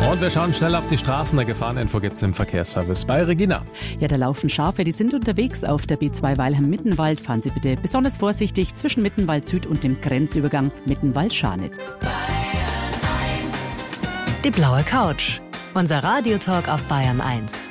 Und wir schauen schnell auf die Straßen. Der Gefahreninfo gibt's im Verkehrsservice bei Regina. Ja, da laufen Schafe, die sind unterwegs auf der B2 Weilheim-Mittenwald. Fahren Sie bitte besonders vorsichtig zwischen Mittenwald Süd und dem Grenzübergang Mittenwald-Scharnitz. Die blaue Couch. Unser Radiotalk auf Bayern 1.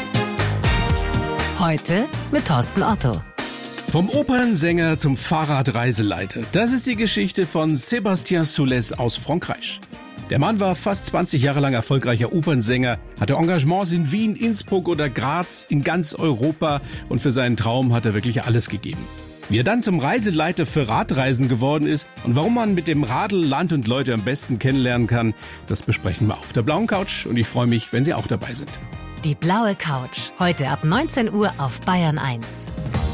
Heute mit Thorsten Otto. Vom Opernsänger zum Fahrradreiseleiter. Das ist die Geschichte von Sébastien Soulès aus Frankreich. Der Mann war fast 20 Jahre lang erfolgreicher Opernsänger, hatte Engagements in Wien, Innsbruck oder Graz, in ganz Europa und für seinen Traum hat er wirklich alles gegeben. Wie er dann zum Reiseleiter für Radreisen geworden ist und warum man mit dem Radl Land und Leute am besten kennenlernen kann, das besprechen wir auf der blauen Couch und ich freue mich, wenn Sie auch dabei sind. Die blaue Couch. Heute ab 19 Uhr auf Bayern 1.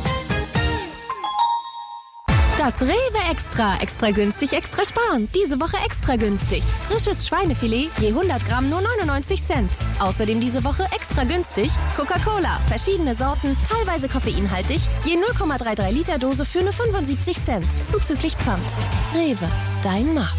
Das Rewe Extra. Extra günstig, extra sparen. Diese Woche extra günstig. Frisches Schweinefilet je 100 Gramm nur 99 Cent. Außerdem diese Woche extra günstig Coca-Cola. Verschiedene Sorten, teilweise koffeinhaltig. Je 0,33 Liter Dose für nur 75 Cent. Zuzüglich Pfand. Rewe, dein Markt.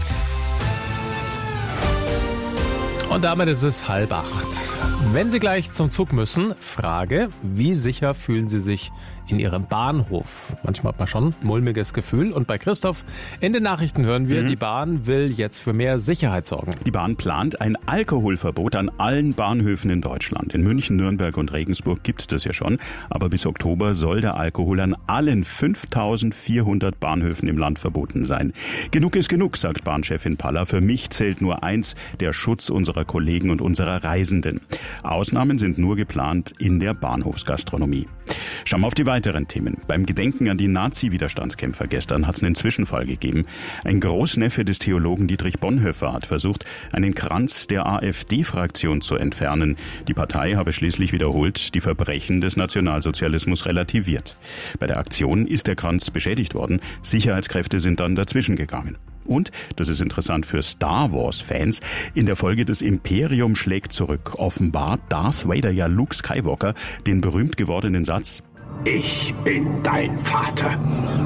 Und damit ist es 7:30. Wenn Sie gleich zum Zug müssen, Frage, wie sicher fühlen Sie sich in Ihrem Bahnhof? Manchmal hat man schon ein mulmiges Gefühl. Und bei Christoph in den Nachrichten hören wir, die Bahn will jetzt für mehr Sicherheit sorgen. Die Bahn plant ein Alkoholverbot an allen Bahnhöfen in Deutschland. In München, Nürnberg und Regensburg gibt es das ja schon. Aber bis Oktober soll der Alkohol an allen 5400 Bahnhöfen im Land verboten sein. Genug ist genug, sagt Bahnchefin Paller. Für mich zählt nur eins, der Schutz unserer Kollegen und unserer Reisenden. Ausnahmen sind nur geplant in der Bahnhofsgastronomie. Schauen wir auf die weiteren Themen. Beim Gedenken an die Nazi-Widerstandskämpfer gestern hat es einen Zwischenfall gegeben. Ein Großneffe des Theologen Dietrich Bonhoeffer hat versucht, einen Kranz der AfD-Fraktion zu entfernen. Die Partei habe schließlich wiederholt die Verbrechen des Nationalsozialismus relativiert. Bei der Aktion ist der Kranz beschädigt worden. Sicherheitskräfte sind dann dazwischen gegangen. Und, das ist interessant für Star Wars-Fans, in der Folge Das Imperium schlägt zurück offenbart Darth Vader ja Luke Skywalker den berühmt gewordenen Satz: Ich bin dein Vater.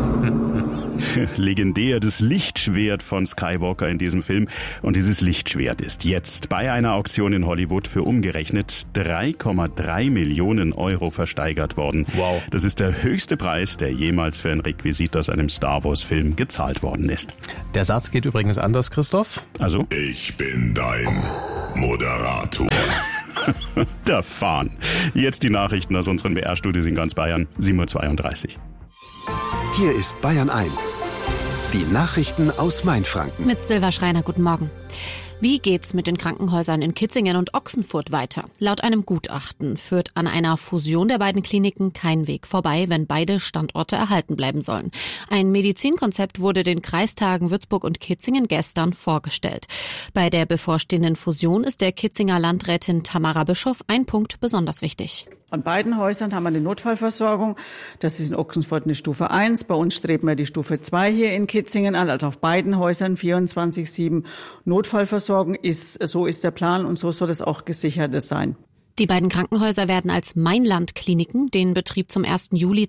Legendär, das Lichtschwert von Skywalker in diesem Film. Und dieses Lichtschwert ist jetzt bei einer Auktion in Hollywood für umgerechnet 3,3 Millionen Euro versteigert worden. Wow. Das ist der höchste Preis, der jemals für ein Requisit aus einem Star Wars Film gezahlt worden ist. Der Satz geht übrigens anders, Christoph. Also? Ich bin dein Moderator. Der Fahn. Jetzt die Nachrichten aus unseren BR-Studios in ganz Bayern, 7:32 Uhr. Hier ist Bayern 1. Die Nachrichten aus Mainfranken. Mit Silva Schreiner, guten Morgen. Wie geht's mit den Krankenhäusern in Kitzingen und Ochsenfurt weiter? Laut einem Gutachten führt an einer Fusion der beiden Kliniken kein Weg vorbei, wenn beide Standorte erhalten bleiben sollen. Ein Medizinkonzept wurde den Kreistagen Würzburg und Kitzingen gestern vorgestellt. Bei der bevorstehenden Fusion ist der Kitzinger Landrätin Tamara Bischof ein Punkt besonders wichtig. An beiden Häusern haben wir eine Notfallversorgung. Das ist in Ochsenfurt eine Stufe 1. Bei uns streben wir die Stufe 2 hier in Kitzingen an. Also auf beiden Häusern 24/7 Notfallversorgung so ist der Plan und so soll es auch gesichert sein. Die beiden Krankenhäuser werden als Mainland-Kliniken den Betrieb zum 1. Juli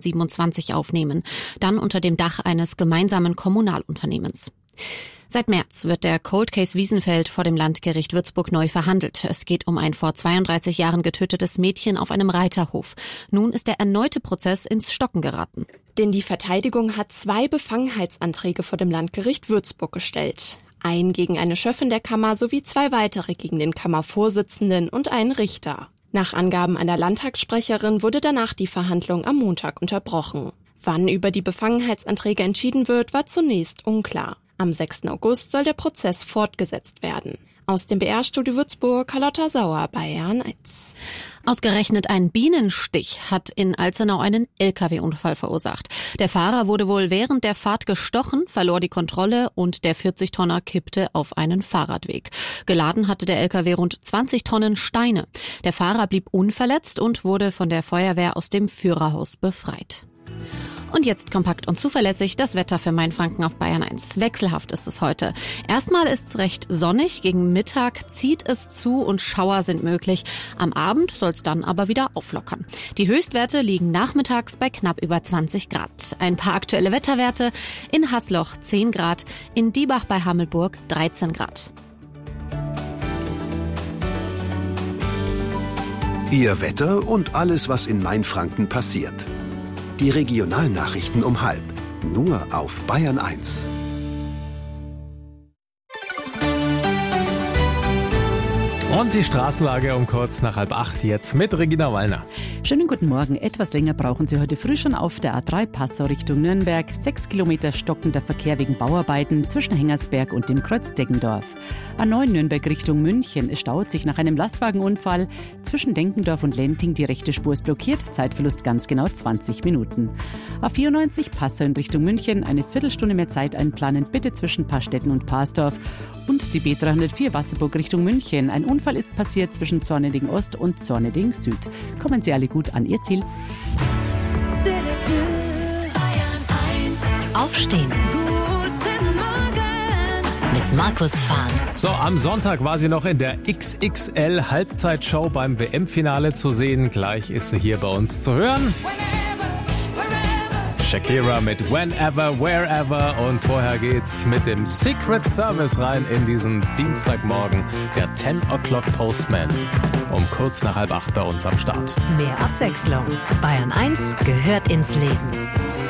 2027 aufnehmen. Dann unter dem Dach eines gemeinsamen Kommunalunternehmens. Seit März wird der Cold Case Wiesenfeld vor dem Landgericht Würzburg neu verhandelt. Es geht um ein vor 32 Jahren getötetes Mädchen auf einem Reiterhof. Nun ist der erneute Prozess ins Stocken geraten. Denn die Verteidigung hat 2 Befangenheitsanträge vor dem Landgericht Würzburg gestellt. Einen gegen eine Schöffin der Kammer sowie 2 weitere gegen den Kammervorsitzenden und einen Richter. Nach Angaben einer Landtagssprecherin wurde danach die Verhandlung am Montag unterbrochen. Wann über die Befangenheitsanträge entschieden wird, war zunächst unklar. Am 6. August soll der Prozess fortgesetzt werden. Aus dem BR-Studio Würzburg, Carlotta Sauer, Bayern 1. Ausgerechnet ein Bienenstich hat in Alzenau einen LKW-Unfall verursacht. Der Fahrer wurde wohl während der Fahrt gestochen, verlor die Kontrolle und der 40-Tonner kippte auf einen Fahrradweg. Geladen hatte der LKW rund 20 Tonnen Steine. Der Fahrer blieb unverletzt und wurde von der Feuerwehr aus dem Führerhaus befreit. Und jetzt kompakt und zuverlässig das Wetter für Mainfranken auf Bayern 1. Wechselhaft ist es heute. Erstmal ist es recht sonnig, gegen Mittag zieht es zu und Schauer sind möglich. Am Abend soll es dann aber wieder auflockern. Die Höchstwerte liegen nachmittags bei knapp über 20 Grad. Ein paar aktuelle Wetterwerte: in Hasloch 10 Grad, in Diebach bei Hammelburg 13 Grad. Ihr Wetter und alles, was in Mainfranken passiert. Die Regionalnachrichten um 12:30. Nur auf Bayern 1. Und die Straßenlage um kurz nach 7:30 jetzt mit Regina Wallner. Schönen guten Morgen. Etwas länger brauchen Sie heute früh schon auf der A3 Passau Richtung Nürnberg. 6 Kilometer stockender Verkehr wegen Bauarbeiten zwischen Hengersberg und dem Kreuz Deggendorf. A9 Nürnberg Richtung München. Es staut sich nach einem Lastwagenunfall. Zwischen Denkendorf und Lenting die rechte Spur ist blockiert. Zeitverlust ganz genau 20 Minuten. A94 Passau in Richtung München. Eine Viertelstunde mehr Zeit einplanen, bitte zwischen Pastetten und Parsdorf. Und die B304 Wasserburg Richtung München. Ein Unfall ist passiert zwischen Zorneding Ost und Zorneding Süd. Kommen Sie alle gut an Ihr Ziel. Aufstehen. Guten Morgen. Mit Markus Fahn. So, am Sonntag war sie noch in der XXL-Halbzeitshow beim WM-Finale zu sehen. Gleich ist sie hier bei uns zu hören. Shakira mit Whenever, Wherever und vorher geht's mit dem Secret Service rein in diesen Dienstagmorgen. Der 10 O'Clock Postman um kurz nach 7:30 bei uns am Start. Mehr Abwechslung. Bayern 1 gehört ins Leben.